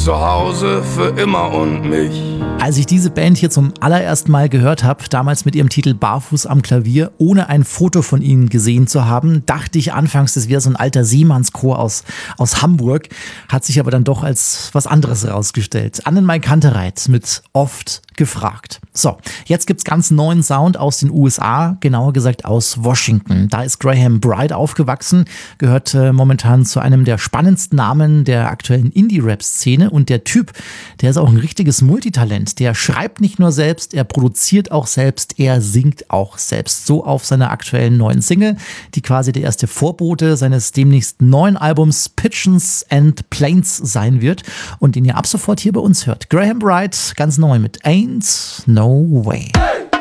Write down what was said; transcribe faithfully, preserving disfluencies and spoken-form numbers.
zu Hause für immer und mich. Als ich diese Band hier zum allerersten Mal gehört habe, damals mit ihrem Titel Barfuß am Klavier, ohne ein Foto von ihnen gesehen zu haben, dachte ich anfangs, das wäre so ein alter Seemannschor aus, aus Hamburg, hat sich aber dann doch als was anderes herausgestellt. Annenmai Kantereit mit Oft gefragt. So, jetzt gibt's ganz neuen Sound aus den U S A, genauer gesagt aus Washington. Da ist Graham Bright aufgewachsen, gehört äh, momentan zu einem der spannendsten Namen der aktuellen Indie-Rap-Szene und der Typ, der ist auch ein richtiges Multitalent. Der schreibt nicht nur selbst, er produziert auch selbst, er singt auch selbst. So auf seiner aktuellen neuen Single, die quasi der erste Vorbote seines demnächst neuen Albums Pigeons and Planes sein wird und den ihr ab sofort hier bei uns hört. Graham Bright, ganz neu mit Ain't No Way. Hey!